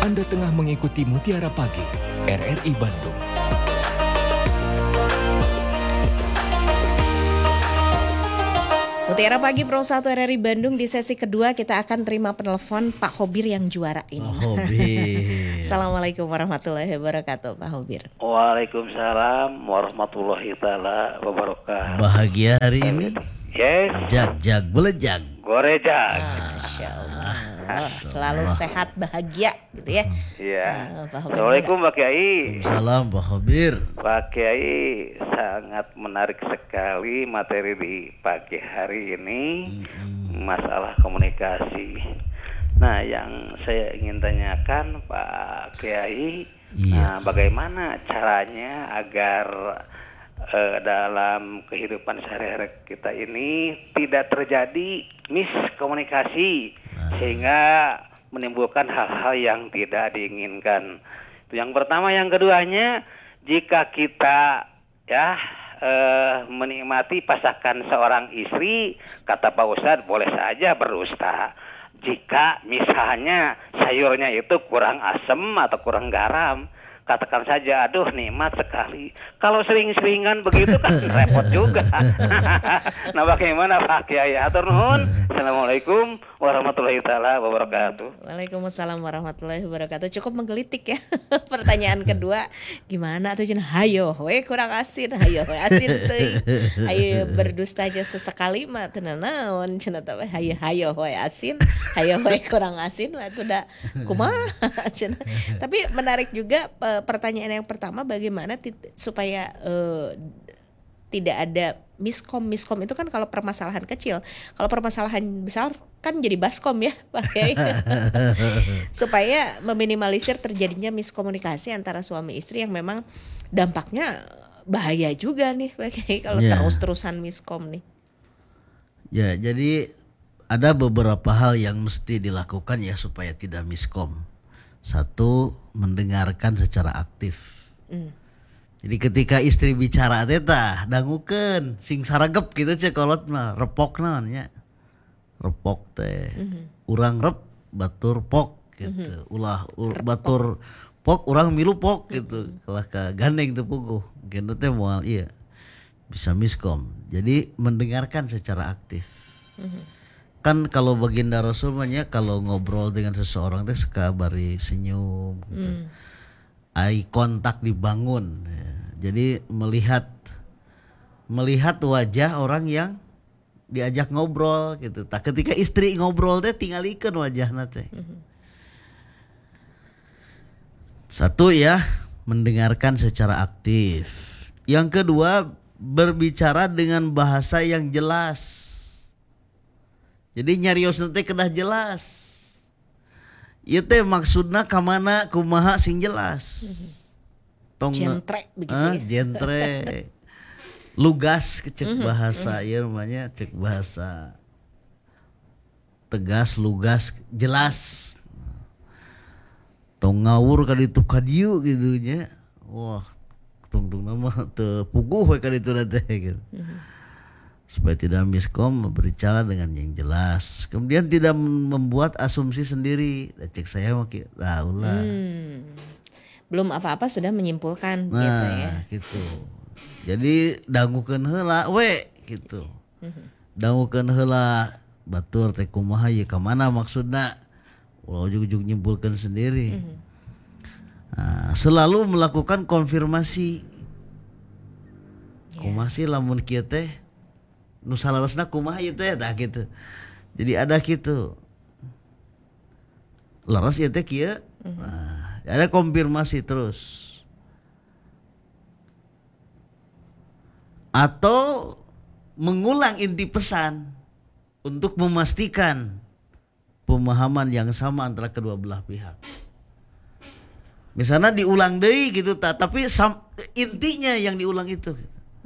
Anda tengah mengikuti Mutiara Pagi, RRI Bandung. Mutiara Pagi Pro 1 RRI Bandung, di sesi kedua kita akan terima penelpon Pak Hobir yang juara ini. Hobir. Assalamualaikum warahmatullahi wabarakatuh Pak Hobir. Waalaikumsalam warahmatullahi taala wabarakatuh. Bahagia hari ini? Yes. Jag belejag. Gorejag. Masya Allah. Selalu sehat bahagia gitu ya. Iya. Pak Hobir. Assalamualaikum Pak Kiai. Salam Pak Hobir. Pak Kiai, sangat menarik sekali materi di pagi hari ini. Masalah komunikasi. Nah, yang saya ingin tanyakan Pak Kiai, bagaimana caranya agar dalam kehidupan sehari-hari kita ini tidak terjadi miskomunikasi sehingga menimbulkan hal-hal yang tidak diinginkan. Itu yang pertama. Yang keduanya, jika kita menikmati pasangan seorang istri, kata Pak Ustadz, boleh saja berdusta. Jika misalnya sayurnya itu kurang asam atau kurang garam, katakan saja, aduh nikmat sekali. Kalau sering-seringan begitu kan repot juga. Nah, bagaimana Pak Kiai? Atur nuhun. Assalamualaikum warahmatullahi taala wabarakatuh. Waalaikumsalam warahmatullahi wabarakatuh. Cukup menggelitik ya. Pertanyaan kedua, gimana tuh cenah hayo we kurang asin, hayo we asin teuing. Hayo berdusta aja sesekali mah teu naon cenah teh hayo we asin, hayo we kurang asin mah tuh da kumaha cenah. Tapi menarik juga pertanyaan yang pertama, bagaimana supaya tidak ada miskom itu kan kalau permasalahan kecil. Kalau permasalahan besar kan jadi baskom ya Pak Kiai. Supaya meminimalisir terjadinya miskomunikasi antara suami istri yang memang dampaknya bahaya juga nih Pak Kiai kalau terus-terusan miskom nih. Ya, jadi ada beberapa hal yang mesti dilakukan ya supaya tidak miskom. Satu, mendengarkan secara aktif. Jadi ketika istri bicara teh dangukeun sing saragep gitu cek kolot mah repok naon nya. Repok teh. Urang rep batur pok gitu. Batur pok urang milu pok gitu. Kalah ka gandeng teu puguh. Kitu teh moal ieu bisa miskom. Jadi mendengarkan secara aktif. Kan kalau baginda Rasul nya kalau ngobrol dengan seseorang teh suka bari senyum gitu. Eye contact dibangun ya. Jadi melihat wajah orang yang diajak ngobrol gitu. Tak ketika istri ngobrol teh tingalikeun wajahna teh. Satu ya, mendengarkan secara aktif. Yang kedua, berbicara dengan bahasa yang jelas. Jadi nyarios teh kedah jelas. Ieu teh maksudna ka mana kumaha sing jelas. Tong Jentre begitu ya. Jentre. Lugas cek bahasa ieu namanya cek bahasa. Tegas, lugas, jelas. Tong ngawur ka ditu ka dieu gitu nya. Wah, tungtung nama teu puguh we ka ditu teh gitu. Supaya tidak miskom, berbicara dengan yang jelas. Kemudian tidak membuat asumsi sendiri. Cek saya mah ulah. Belum apa-apa sudah menyimpulkan gitu ya. Gitu. Jadi dangukeun heula we gitu. Dangukeun heula batur teh kumaha ieu ka mana maksudna. Ulah ujug-ujug nyimpulkeun sendiri. Selalu melakukan konfirmasi. Kumaha sih lamun kieu teh? Nu salarosna kumaha ieu teh tah gitu. Jadi ada gitu. Laras ieu teh kieu. Ada konfirmasi terus. Atau mengulang inti pesan untuk memastikan pemahaman yang sama antara kedua belah pihak. Misalnya diulang deui gitu tapi intinya yang diulang itu.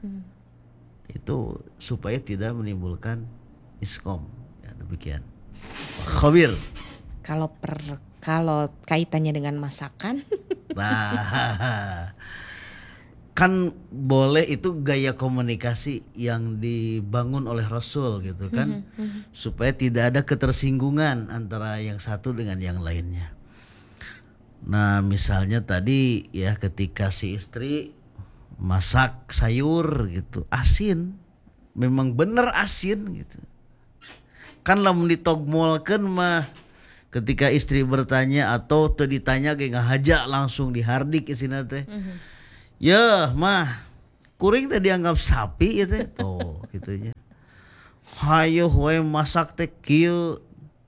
Itu supaya tidak menimbulkan miskom. Ya, demikian. Khabir. Kalau kaitannya dengan masakan, nah, kan boleh itu gaya komunikasi yang dibangun oleh Rasul gitu kan, supaya tidak ada ketersinggungan antara yang satu dengan yang lainnya. Nah misalnya tadi ya ketika si istri masak sayur gitu asin, memang bener asin gitu. Kan lamun ditogmolkeun mah ketika istri bertanya atau teu ditanya ge ngahaja langsung dihardik isina teh. Ya mah kuring teh dianggap sapi ya teh tuh gitunya. Hayo we masak teh kieu.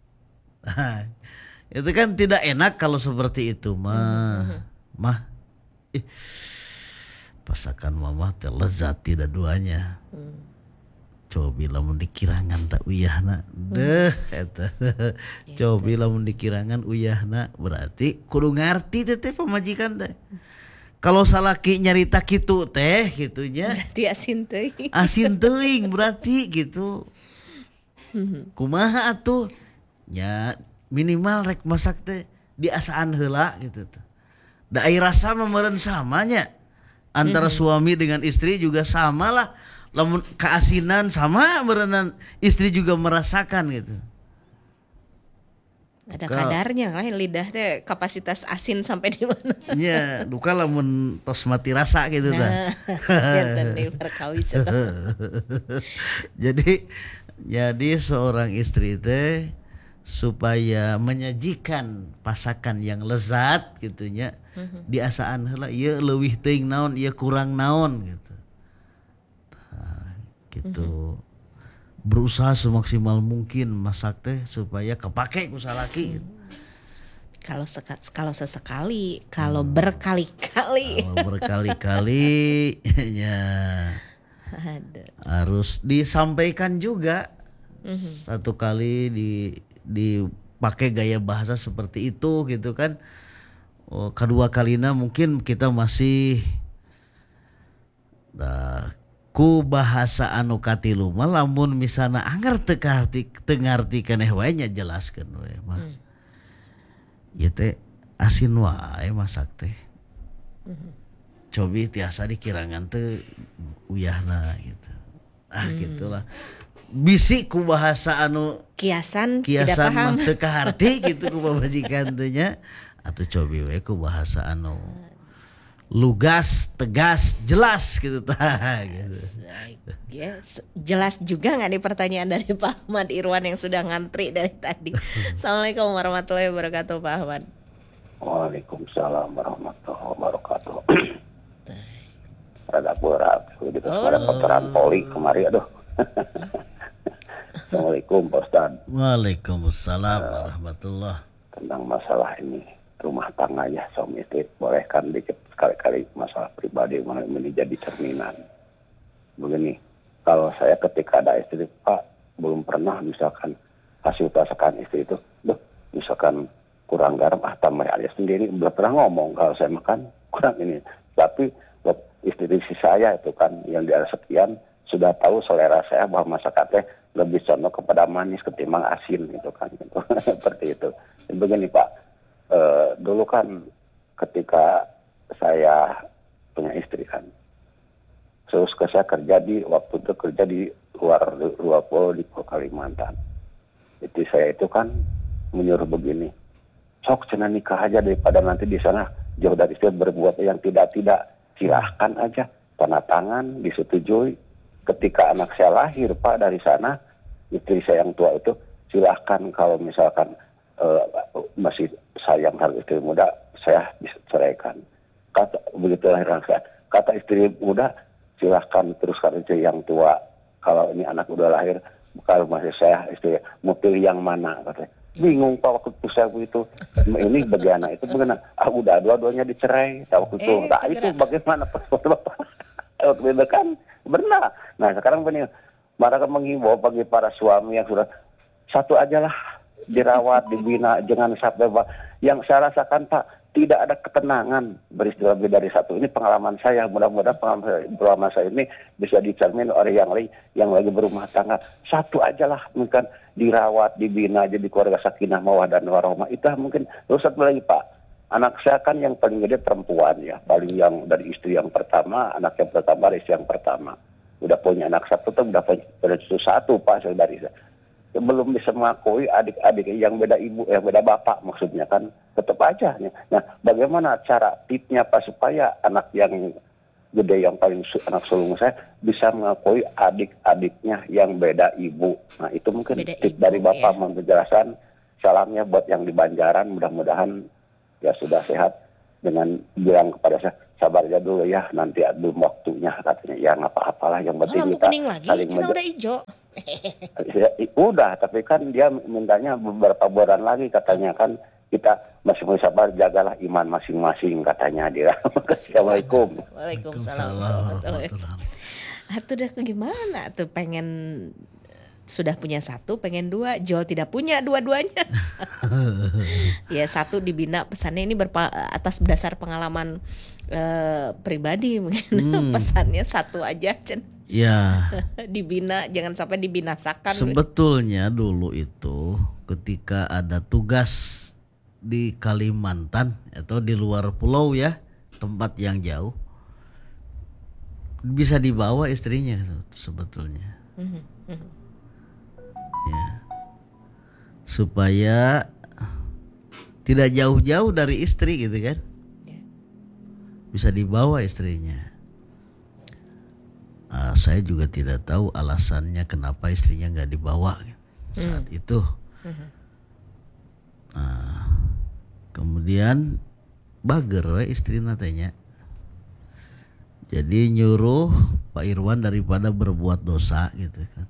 Itu kan tidak enak kalau seperti itu mah. Mah ih, pasakan mama teh lezat tidak duanya. Coba lamun dikirangan tak uyahna. Deh eta. Coba lamun dikirangan uyahna berarti kudu ngarti teh pamajikan teh. Kalau salaki nyarita kitu teh gitunya. Berarti asin teuing. Asin teuing berarti gitu. Kumaha atuh? Ya minimal rek masak teh diasaan heula gitu tuh. Da ai rasa mah meureun samanya. Antara suami dengan istri juga sama lah. Lamun keasinan sama meureun istri juga merasakan gitu. Ada kadarnya kan lidah teh kapasitas asin sampai di mana. Nya duka lamun tos mati rasa gitu tah. Jantan di perkawis eta. Jadi seorang istri teh supaya menyajikan pasakan yang lezat gitunya diasaan heula ieu leuwih teuing naon ieu kurang naon gitu. Nah, gitu. Berusaha semaksimal mungkin masak teh supaya kepake ku salaki gitu. Kalau sesekali, kalau berkali-kali. Kalau berkali-kali ya harus disampaikan juga. Satu kali dipakai gaya bahasa seperti itu gitu kan. Kedua kalinya mungkin kita masih ku bahasa anu katilu mah lamun misalna anggar teu ngarti keneh wae nya jelaskeun we mah. Ieu teh asin wae masak teh. Cobi tiasa dikirangan teh uyahna gitu. Gitulah. Bisi ku bahasa anu Kiasan tidak paham. teu kaharti gitu ku pamajikan teh nya. Atuh cobi we ku bahasa anu lugas, tegas, jelas gitu tah gitu. Yes. Jelas juga nggak nih pertanyaan dari Pak Ahmad Irwan yang sudah ngantri dari tadi. Assalamualaikum warahmatullahi wabarakatuh Pak Ahmad. Waalaikumsalam warahmatullahi wabarakatuh. Rada berat, di kotoran poli kemari aduh. Assalamualaikum Pak Ustaz. Waalaikumsalam warahmatullah. Tentang masalah ini rumah tangga ya suami istri boleh kan dikit sekali-kali masalah pribadi ini jadi cerminan. Begini, kalau saya ketika ada istri Pak belum pernah misalkan kasih masakan istri itu, misalkan kurang garam tambah aja sendiri belum pernah ngomong kalau saya makan kurang ini. Tapi istri saya itu kan yang di sekian sudah tahu selera saya bahwa masakannya lebih condong kepada manis ketimbang asin gitu kan gitu. Seperti itu. Begini Pak. Dulu kan ketika saya punya istri kan, terus saya kerja di luar pulau di Kalimantan. Jadi saya itu kan menyuruh begini, sok cenah nikah aja daripada nanti di sana jauh dari istri berbuat yang tidak silahkan aja tanda tangan disetujui. Ketika anak saya lahir Pak dari sana, istri saya yang tua itu silahkan kalau misalkan masih sayang terhadap istri muda, saya diceraikan. Begitu lahir anak saya, kata istri muda, silahkan teruskan istri yang tua. Kalau ini anak udah lahir, kalau masih saya istri, mau pilih yang mana? Katanya. Bingung Pak waktu itu saya begitu. Ini bagaimana? Itu bagaimana? Udah dua-duanya dicerai. Waktu itu, itu bagaimana? Bapak? Waktu itu kan benar. Nah sekarang begini, mereka menghimbau bagi para suami yang sudah satu aja lah. Dirawat, dibina, jangan sampai yang saya rasakan Pak tidak ada ketenangan beristri lebih dari satu. Ini pengalaman saya, mudah-mudahan pengalaman saya ini bisa dicermin oleh yang lagi berumah tangga. Satu aja lah mungkin dirawat, dibina, jadi keluarga sakinah mawaddah warahmah. Itu mungkin. Terus satu lagi Pak, anak saya kan yang paling gede perempuan ya, paling yang dari istri yang pertama, anak yang pertama dari istri yang pertama. Udah punya anak satu tuh udah punya cucu satu Pak dari saya. Belum bisa mengakui adik-adik yang beda ibu, yang beda bapak maksudnya kan. tetap aja. Nah, bagaimana cara tipnya Pak supaya anak yang gede yang paling anak sulung saya bisa mengakui adik-adiknya yang beda ibu. Nah, itu mungkin Beda tip ibu, dari Bapak ya. penjelasan. Salamnya buat yang di Banjaran, mudah-mudahan ya sudah sehat, dengan bilang kepada saya sabar aja dulu ya, nanti belum waktunya katanya. Ya nggak apa-apalah, yang Oh, penting lampu kita kuning lagi, saling Cina udah hijau. Ya, udah, tapi kan dia mintanya beberapa bulan lagi katanya, kan kita masih sabar, jagalah iman masing-masing katanya dia. Assalamualaikum. Waalaikumsalam warahmatullahi warahmatullahi. Atuh dah gimana tuh, pengen sudah punya satu, pengen dua, Joel tidak punya dua-duanya. Ya satu dibina, pesannya ini atas dasar pengalaman pribadi mungkin. Pesannya satu aja, Cen. Ya, Dibina, jangan sampai dibinasakan. sebetulnya dulu itu ketika ada tugas di Kalimantan atau di luar pulau ya, tempat yang jauh, bisa dibawa istrinya sebetulnya. Ya. Supaya tidak jauh-jauh dari istri gitu kan. Bisa dibawa istrinya. Saya juga tidak tahu alasannya kenapa istrinya nggak dibawa saat itu. Kemudian bager we istri natanya. Jadi nyuruh Pak Irwan daripada berbuat dosa gitu kan.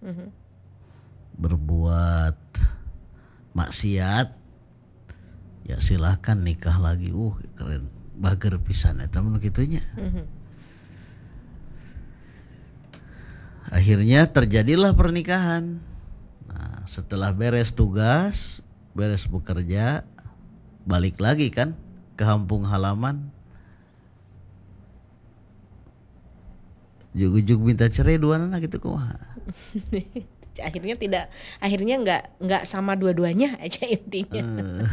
Berbuat maksiat, ya silahkan nikah lagi. Keren, bager pisan eta mun kitunya. Akhirnya terjadilah pernikahan. Nah, setelah beres tugas, beres bekerja, balik lagi kan ke kampung halaman. Juk-juk minta cerai dua anak gitu kumaha. akhirnya nggak sama dua-duanya aja intinya.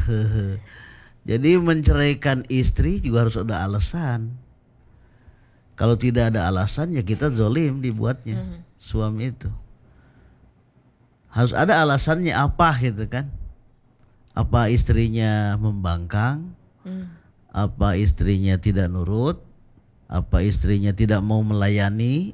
Jadi menceraikan istri juga harus ada alasan. Kalau tidak ada alasan ya kita zolim dibuatnya suami itu. Harus ada alasannya apa gitu kan. Apa istrinya membangkang, apa istrinya tidak nurut, apa istrinya tidak mau melayani.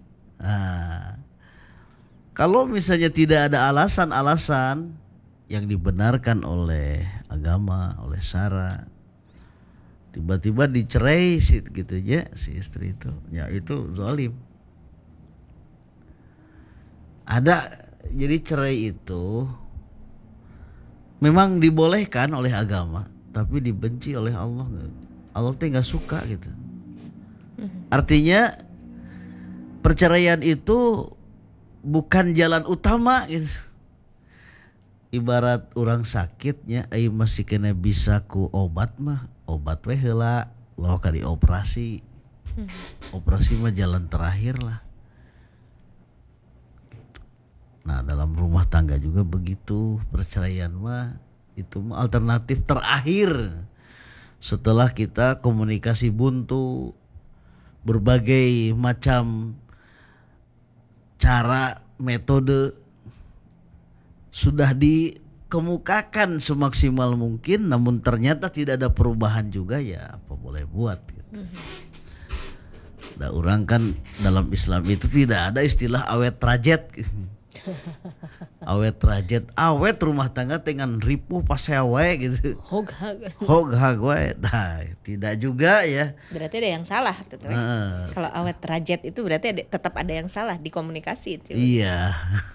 Kalau misalnya tidak ada alasan-alasan yang dibenarkan oleh agama, oleh syara, tiba-tiba dicerai gitu aja si istri itu, ya itu zalim. Ada, jadi cerai itu memang dibolehkan oleh agama, tapi dibenci oleh Allah. Allah tuh nggak suka gitu. Artinya perceraian itu bukan jalan utama gitu. Ibarat orang sakitnya, ai masih kena bisa ku obat mah, obat we heula, lo ka dioperasi. Operasi mah jalan terakhir lah. Nah, dalam rumah tangga juga begitu, perceraian mah itu mah alternatif terakhir. Setelah kita komunikasi buntu, berbagai macam cara, metode sudah dikemukakan semaksimal mungkin, namun ternyata tidak ada perubahan juga, ya apa boleh buat gitu. Nah, orang kan dalam Islam itu tidak ada istilah awet rajet. Awet rajet, awet rumah tangga dengan ripuh pasewe gitu. Hoghag we. Nah, tidak juga ya. Berarti ada yang salah tuh. Kalau awet rajet itu berarti tetap ada yang salah di komunikasi itu. Iya.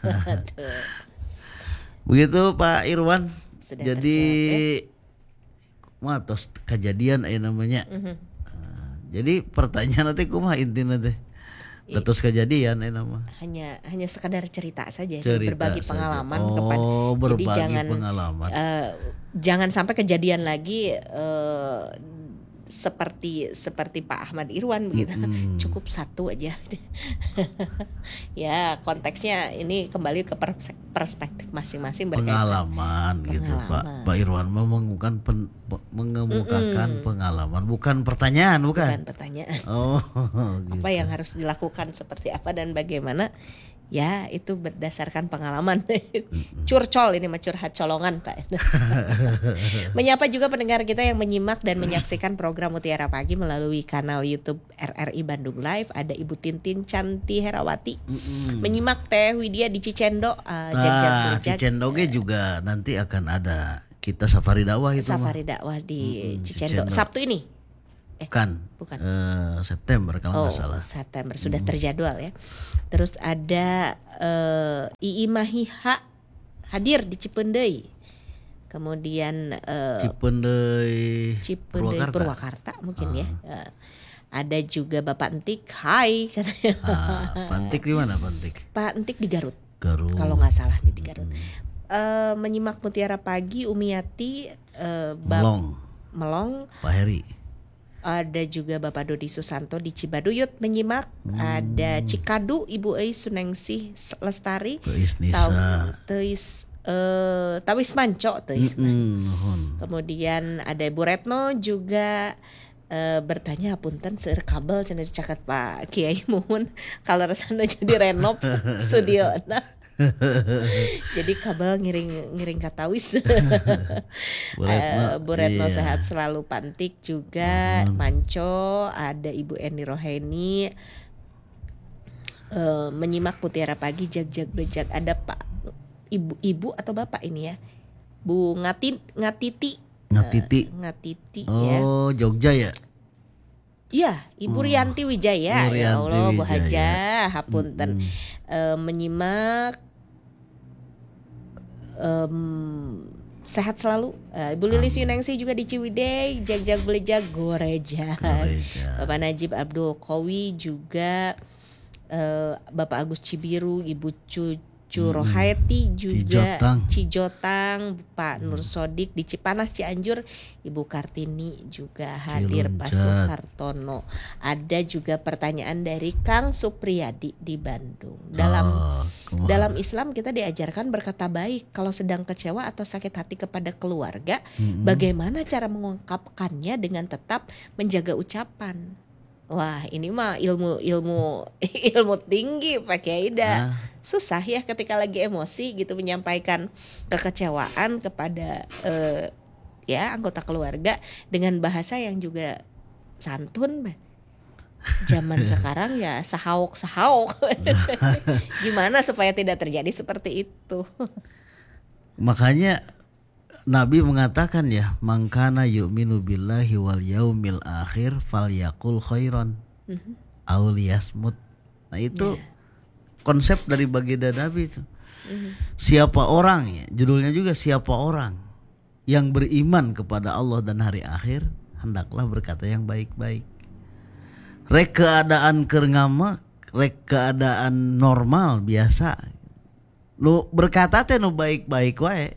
Begitu Pak Irwan. Sudah jadi terjawab, tos kejadian namanya. Jadi pertanyaan nanti kumaha intinya teh. Terus kejadian nama. Hanya sekadar cerita saja, Cerita berbagi saja. pengalaman berbagi jadi pengalaman. Jangan sampai kejadian lagi seperti Pak Ahmad Irwan begitu. Cukup satu aja. Ya, konteksnya ini kembali ke perspektif masing-masing Pengalaman gitu Pak Irwan mengemukakan pengalaman, bukan pertanyaan, bukan pertanyaan. Oh, gitu. Apa yang harus dilakukan, seperti apa dan bagaimana, Ya itu berdasarkan pengalaman. Curcol ini mah curhat colongan Pak. Menyapa juga pendengar kita yang menyimak dan menyaksikan program Mutiara Pagi melalui kanal YouTube RRI Bandung Live. Ada Ibu Tintin Canti Herawati. Menyimak Teh Widya di Cicendo. Cicendo juga nanti akan ada kita safari dakwah itu. Safari dakwah di Cicendo. Sabtu ini. Bukan. September kalau nggak salah. September sudah terjadwal ya. Terus ada Ii Mahiha hadir di Cipendei. Kemudian Cipendei Purwakarta mungkin ya. Ada juga Bapak Entik, hai katanya. Pak Entik di mana Pak Entik? Pak Entik di Garut. Garut. Kalau nggak salah nih di Garut. Menyimak Mutiara Pagi, Umiati, Melong, Pak Heri. Ada juga Bapak Dodi Susanto di Cibaduyut menyimak. Ada Cikadu Ibu Eis Sunengsih Lestari. Tawis Manco. Kemudian ada Ibu Retno juga bertanya punten seueur kabel cenah dicaket Pak Kiai Muhun kalau rasana jadi renov studio. Jadi kabel ngiring ka Tawis. Bu Retno sehat selalu, Pantik juga, Manco, ada Ibu Eni Roheni. Menyimak Mutiara Pagi jag bejag. Ada Pak Ibu atau Bapak ini ya, Bu Ngatiti ya. Oh Jogja ya. Iya, Ibu Rianti Wijaya. Ya Allah, Bu Haja, hapunten. Menyimak sehat selalu. Ibu Lilis Yunengsi juga di Ciwidey, jag belejag goreja. Bapak Najib Abdul Kowi juga, Bapak Agus Cibiru, Ibu Cucu Rohaiti juga, Cijotang, Pak Nur Sodik di Cipanas Cianjur, Ibu Kartini juga hadir, Pak Soehartono. Ada juga pertanyaan dari Kang Supriyadi di Bandung. Dalam Islam kita diajarkan berkata baik kalau sedang kecewa atau sakit hati kepada keluarga. Bagaimana cara mengungkapkannya dengan tetap menjaga ucapan? Wah, ini mah ilmu tinggi Pak Kiai. Susah ya ketika lagi emosi gitu menyampaikan kekecewaan kepada anggota keluarga dengan bahasa yang juga santun. Zaman sekarang ya sahauk. Gimana supaya tidak terjadi seperti itu? Makanya Nabi mengatakan ya, mangkana yu'minu billahi wal yaumil akhir falyaqul khairan aw liyasmut. Nah itu konsep dari baginda Nabi itu. Siapa orang ya, judulnya juga siapa orang yang beriman kepada Allah dan hari akhir, hendaklah berkata yang baik-baik. Rek keadaan keur ngamak, rek keadaan normal biasa. Nu berkata teh nu baik-baik wae.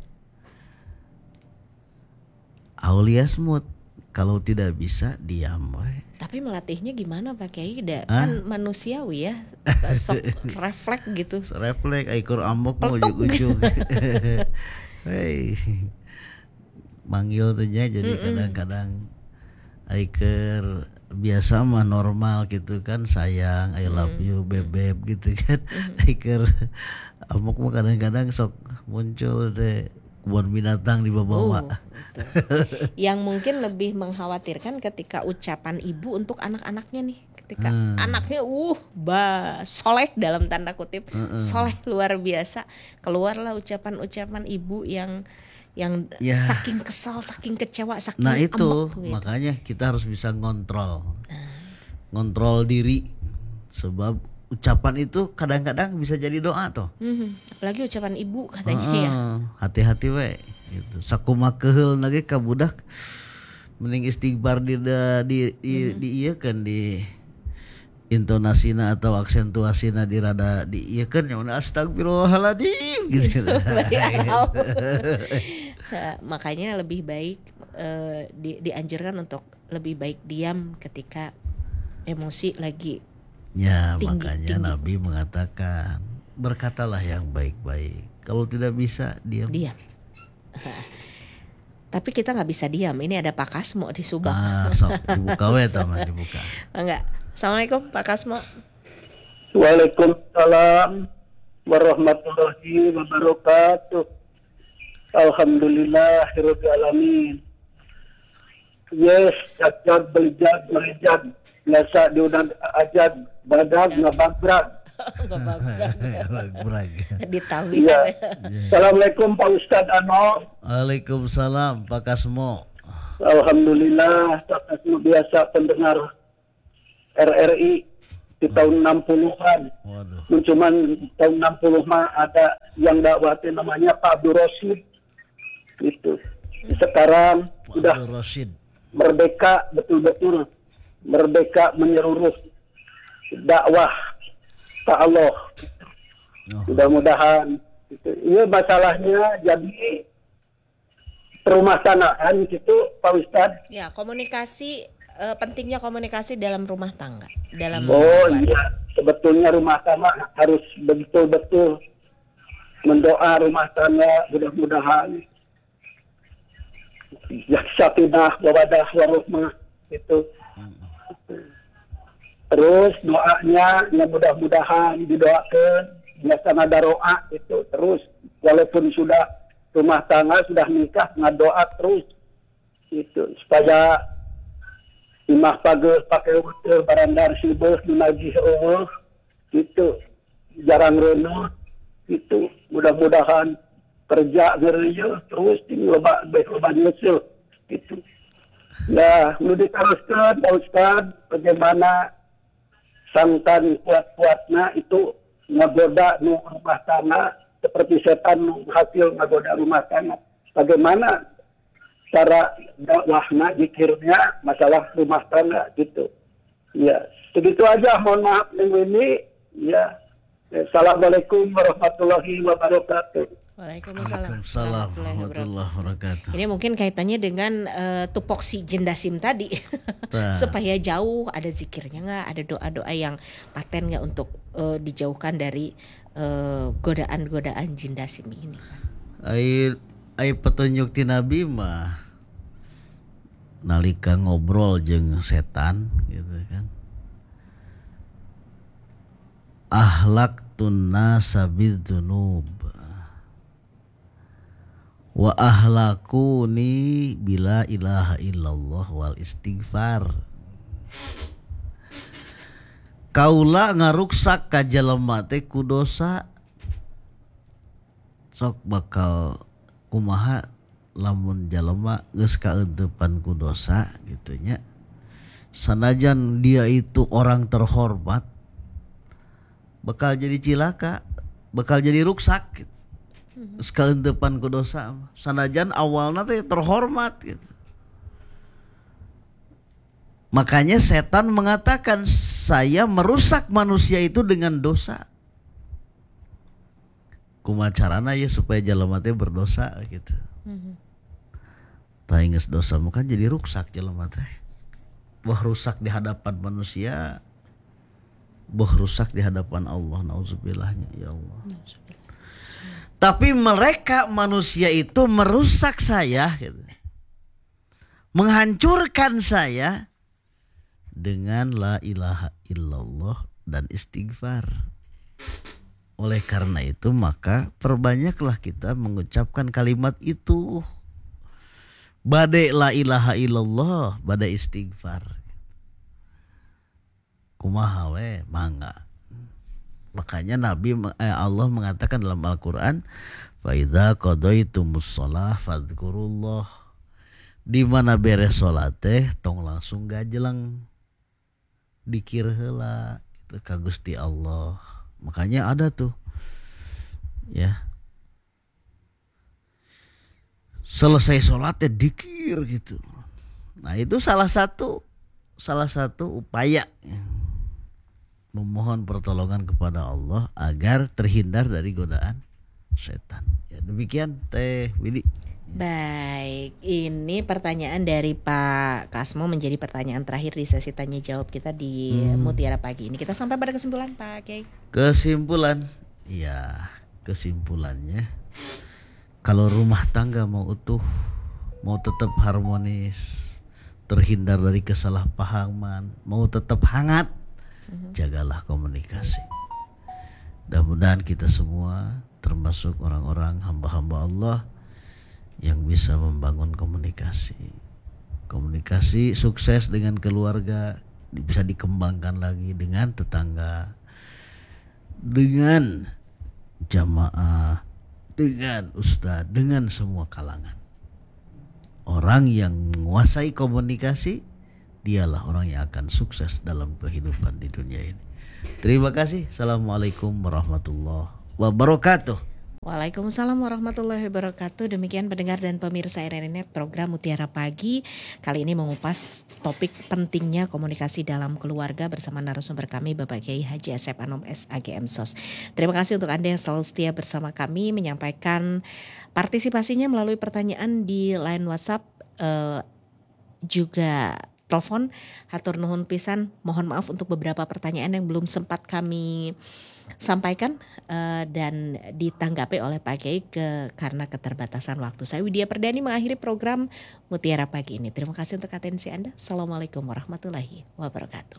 Auliasmut, kalau tidak bisa diam wae. Tapi melatihnya gimana Pak Kiai? Kan manusiawi ya, sok refleks gitu. Refleks, aikur ambok mau ujug-ujug. Hei, manggil tuhnya jadi kadang-kadang aikur biasa mah normal gitu kan, sayang, I love you, bebek gitu kan. Aikur ambok mah kadang-kadang sok muncul teh kebun binatang dibawa. Yang mungkin lebih mengkhawatirkan ketika ucapan ibu untuk anak-anaknya nih, ketika anaknya soleh dalam tanda kutip, soleh luar biasa, keluarlah ucapan-ucapan ibu yang saking kesal, saking kecewa, saking nah itu ambek, gitu. Makanya kita harus bisa ngontrol diri, sebab ucapan itu kadang-kadang bisa jadi doa toh. Apalagi ucapan ibu katanya ya. Hati-hati we gitu. Sakumaha lagi ka budak mending istighfar di ieukeun di intonasina atau aksentuasina di rada di ieukeun nya astagfirullahaladzim gitu. Makanya lebih baik dianjurkan untuk lebih baik diam ketika emosi lagi. Ya makanya Nabi mengatakan berkatalah yang baik-baik. Kalau tidak bisa diam. Tapi kita nggak bisa diam. Ini ada Pak Kasmo di Subang. Dibuka we taman dibuka. Enggak. Assalamualaikum Pak Kasmo. Waalaikumsalam. warahmatullahi wabarakatuh. Alhamdulillahirabbil alamin. Yes, ajad beljad beljad. Biasa diundang ajad badag ngabagrag. Brag. Ditawi. Iya. Assalamualaikum Pak Ustadz Ano. Waalaikumsalam Pak Kasmo. Alhamdulillah, tak biasa pendengar RRI di tahun 60-an. Waduh. Cuman tahun 60 mah ada yang dakwatin namanya Pak Abdul Rosyid. Gitu. Sekarang sudah Abdul Rashid. merdeka, betul-betul merdeka menyeluruh dakwah ke Allah. Oh. Mudah-mudahan gitu. Ini masalahnya jadi perumah tanggaan gitu Pak Ustadz. Ya, komunikasi, pentingnya komunikasi dalam rumah tangga, dalam Oh keluarga. iya, sebetulnya rumah tangga harus betul-betul mendoa rumah tangga, mudah-mudahan sakinah mawaddah warahmah itu. Terus doanya ya mudah-mudahan didoakan, biasanya daroa itu terus, walaupun sudah rumah tangga sudah nikah ngadoa terus itu supaya imah pakai betul barandar sibuk menagih Allah gitu, jarang reno itu, mudah-mudahan kerja gereja terus loba nyusul gitu. Ya, lu diteruskan Pak Ustad, bagaimana santan kuat-kuatnya itu ngagoda nu rumah tangga seperti setan nu hasil ngagoda rumah tangga. Bagaimana cara dakwahnya, zikirnya, masalah rumah tangga gitu. Ya, segitu aja. Mohon maaf minggu ini. Ya, assalamualaikum warahmatullahi wabarakatuh. Waalaikumsalam Waalaikumsalam warahmatullahi wabarakatuh. Ini mungkin kaitannya dengan tupoksi jendasim tadi. Nah. Supaya jauh, ada zikirnya nggak, ada doa-doa yang paten nggak untuk dijauhkan dari godaan-godaan jendasim ini. Ai petunjuk ti Nabi mah nalika ngobrol jeung setan gitu kan. Ahlaktun nasa bidzunub wa ahlakuni bila ilaha illallah wal istighfar. Kaula ngaruksak ka jelema teh ku dosa, sok bakal kumaha lamun jalema geus kaeunteupan ku dosa gitu nya. Sanajan dia itu orang terhormat, bakal jadi cilaka, bakal jadi ruksak gitu. Geus kaeunteupan ku dosa, sanajan awalna teh terhormat gitu. Makanya setan mengatakan saya merusak manusia itu dengan dosa. Kumaha carana ya supaya jalema teh berdosa gitu. Tah geus dosa mah kan jadi ruksak jalema teh. Wah rusak di hadapan manusia, wah rusak di hadapan Allah, nauzubillahnya ya Allah. Tapi mereka manusia itu merusak saya gitu. Menghancurkan saya dengan la ilaha illallah dan istighfar. Oleh karena itu maka perbanyaklah kita mengucapkan kalimat itu. Bade la ilaha illallah, bade istighfar. Kumaha we mangga. Makanya Allah mengatakan dalam Al-Qur'an, fa idza qadaitumus shalah fadzkurullah. Di mana beres salat teh tong langsung gajelang dikir heula gitu ka Gusti Allah. Makanya ada tuh ya. Selesai salat teh dikir gitu. Nah, itu salah satu upaya memohon pertolongan kepada Allah agar terhindar dari godaan setan. Ya, demikian Teh Widi. Baik, ini pertanyaan dari Pak Kasmo menjadi pertanyaan terakhir di sesi tanya jawab kita di Mutiara Pagi ini. Kita sampai pada kesimpulan Pak Kiai. Kesimpulan, ya kesimpulannya kalau rumah tangga mau utuh, mau tetap harmonis, terhindar dari kesalahpahaman, mau tetap hangat, jagalah komunikasi. Mudah-mudahan kita semua termasuk orang-orang hamba-hamba Allah yang bisa membangun komunikasi. Komunikasi sukses dengan keluarga bisa dikembangkan lagi dengan tetangga, dengan jamaah, dengan ustadz, dengan semua kalangan. Orang yang menguasai komunikasi, dialah orang yang akan sukses dalam kehidupan di dunia ini. Terima kasih. Assalamualaikum warahmatullahi wabarakatuh. Waalaikumsalam warahmatullahi wabarakatuh. Demikian pendengar dan pemirsa RRI Net program Mutiara Pagi. Kali ini mengupas topik pentingnya komunikasi dalam keluarga bersama narasumber kami Bapak Kiai Haji Asep Anom SAGM SOS. Terima kasih untuk Anda yang selalu setia bersama kami menyampaikan partisipasinya melalui pertanyaan di line WhatsApp juga telepon. Hatur nuhun pisan, mohon maaf untuk beberapa pertanyaan yang belum sempat kami sampaikan dan ditanggapi oleh Pak Kiai karena keterbatasan waktu. Saya Widya Perdani mengakhiri program Mutiara Pagi ini. Terima kasih untuk atensi Anda. Assalamualaikum warahmatullahi wabarakatuh.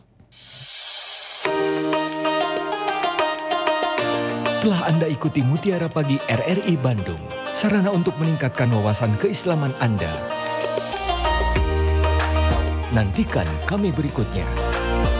Telah Anda ikuti Mutiara Pagi RRI Bandung, sarana untuk meningkatkan wawasan keislaman Anda. Nantikan kami berikutnya.